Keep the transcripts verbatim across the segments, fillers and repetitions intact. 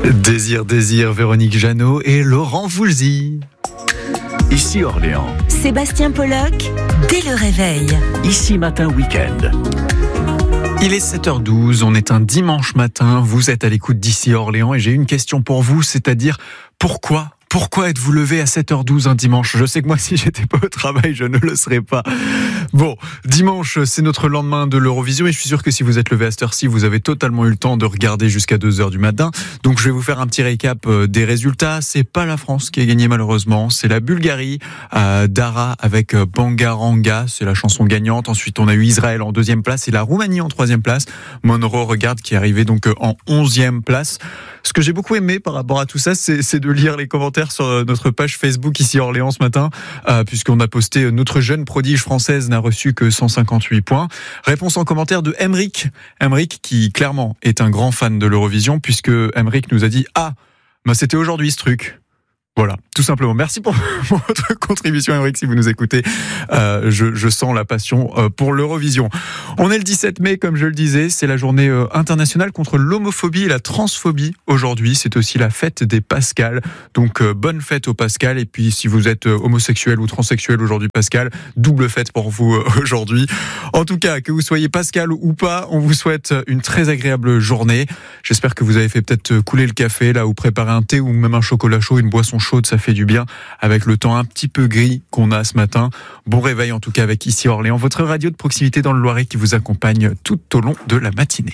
Désir, désir, Véronique Jeannot et Laurent Voulzy. Ici Orléans. Sébastien Pollock, dès le réveil. Ici Matin Week-end. Il est sept heures douze, on est un dimanche matin, vous êtes à l'écoute d'Ici Orléans et j'ai une question pour vous, c'est-à-dire pourquoi Pourquoi êtes-vous levé à sept heures douze un dimanche ? Je sais que moi, si j'étais pas au travail, je ne le serais pas. Bon, dimanche, c'est notre lendemain de l'Eurovision et je suis sûr que si vous êtes levé à cette heure-ci, vous avez totalement eu le temps de regarder jusqu'à deux heures du matin. Donc, je vais vous faire un petit récap des résultats. C'est pas la France qui a gagné malheureusement, c'est la Bulgarie. Euh, Dara avec Bangaranga, c'est la chanson gagnante. Ensuite, on a eu Israël en deuxième place et la Roumanie en troisième place. Monroe Regarde qui est arrivé donc en onzième place. Ce que j'ai beaucoup aimé par rapport à tout ça, c'est, c'est de lire les commentaires sur notre page Facebook ici Orléans ce matin, euh, puisqu'on a posté « Notre jeune prodige française n'a reçu que cent cinquante-huit points ». Réponse en commentaire de Emric. Emric qui clairement est un grand fan de l'Eurovision, puisque Emric nous a dit « Ah, bah c'était aujourd'hui ce truc ». Voilà, tout simplement. Merci pour, pour votre contribution, Emric, si vous nous écoutez. Euh, je, je sens la passion euh, pour l'Eurovision. On est le dix-sept mai, comme je le disais, c'est la journée euh, internationale contre l'homophobie et la transphobie. Aujourd'hui, c'est aussi la fête des Pascals. Donc, euh, bonne fête aux Pascal. Et puis, si vous êtes euh, homosexuel ou transsexuel aujourd'hui, Pascal, double fête pour vous euh, aujourd'hui. En tout cas, que vous soyez Pascal ou pas, on vous souhaite une très agréable journée. J'espère que vous avez fait peut-être couler le café, là, ou préparer un thé ou même un chocolat chaud, une boisson chaude, ça fait du bien avec le temps un petit peu gris qu'on a ce matin. Bon réveil en tout cas avec Ici Orléans, votre radio de proximité dans le Loiret qui vous accompagne tout au long de la matinée.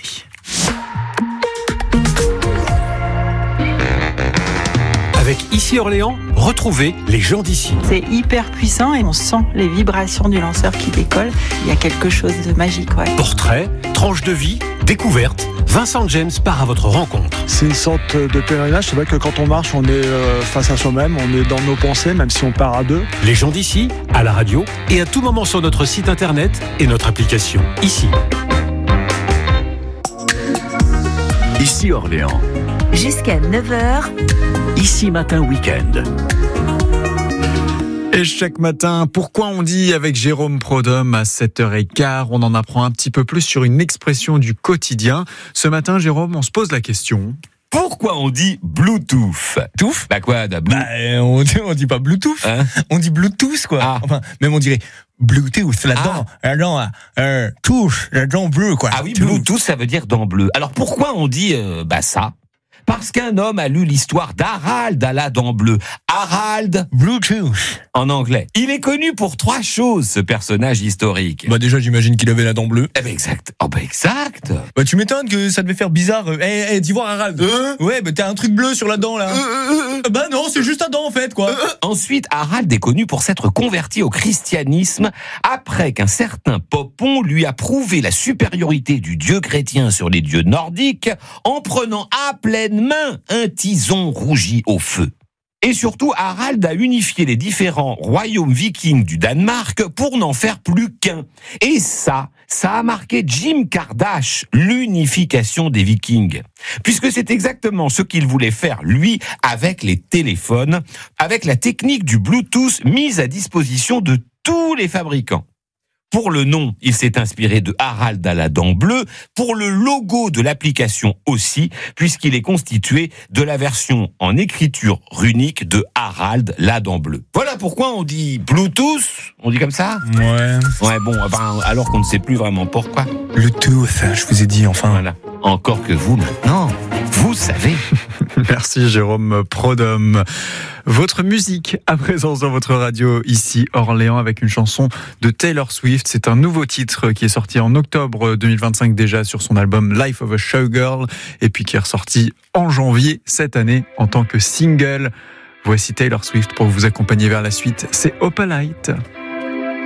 Avec Ici Orléans, retrouvez les gens d'ici. C'est hyper puissant et on sent les vibrations du lanceur qui décolle. Il y a quelque chose de magique, ouais. Portraits, tranches de vie, découvertes. Vincent James part à votre rencontre. C'est une sorte de pèlerinage. C'est vrai que quand on marche, on est face à soi-même, on est dans nos pensées, même si on part à deux. Les gens d'ici, à la radio et à tout moment sur notre site internet et notre application. Ici. Ici Orléans. Jusqu'à neuf heures. Ici Matin Week-end. Et chaque matin, pourquoi on dit avec Jérôme Prodhomme à sept heures quinze, on en apprend un petit peu plus sur une expression du quotidien. Ce matin, Jérôme, on se pose la question. Pourquoi on dit Bluetooth ? Touf ? Bah quoi, de blue... Bah, on dit, on dit pas Bluetooth, Hein on dit Bluetooth, quoi. Ah. Enfin, même on dirait Bluetooth, là-dedans, Ah. là-dedans, euh, touche, là-dedans bleu, quoi. Ah oui, Touche. Bluetooth, ça veut dire dans bleu. Alors pourquoi on dit euh, bah ça ? Parce qu'un homme a lu l'histoire d'Harald à la dent bleue. Harald Bluetooth. en anglais. Il est connu pour trois choses, ce personnage historique. Bah déjà, j'imagine qu'il avait la dent bleue. Eh ben exact. Oh ben exact. Bah tu m'étonnes que ça devait faire bizarre. Eh, hey, hey, dis voir Harald. Euh Ouais, bah t'as un truc bleu sur la dent, là. Euh, euh, euh, Bah non, c'est juste un dent, en fait, quoi. Ensuite, Harald est connu pour s'être converti au christianisme après qu'un certain Popon lui a prouvé la supériorité du dieu chrétien sur les dieux nordiques en prenant à pleine main un tison rougi au feu. Et surtout, Harald a unifié les différents royaumes vikings du Danemark pour n'en faire plus qu'un. Et ça, ça a marqué Jim Kardash, l'unification des vikings. Puisque c'est exactement ce qu'il voulait faire, lui, avec les téléphones, avec la technique du Bluetooth mise à disposition de tous les fabricants. Pour le nom, il s'est inspiré de Harald à la dent bleue. Pour le logo de l'application aussi, puisqu'il est constitué de la version en écriture runique de Harald la dent bleue. Voilà pourquoi on dit Bluetooth, on dit comme ça ? Ouais. Ouais, bon, enfin, alors qu'on ne sait plus vraiment pourquoi. Bluetooth, je vous ai dit, enfin. Voilà. Encore que vous, maintenant, vous savez. Merci Jérôme Prodhomme. Votre musique à présent sur votre radio ici Orléans avec une chanson de Taylor Swift. C'est un nouveau titre qui est sorti en octobre deux mille vingt-cinq déjà sur son album Life of a Showgirl et puis qui est ressorti en janvier cette année en tant que single. Voici Taylor Swift pour vous accompagner vers la suite. C'est Opalite.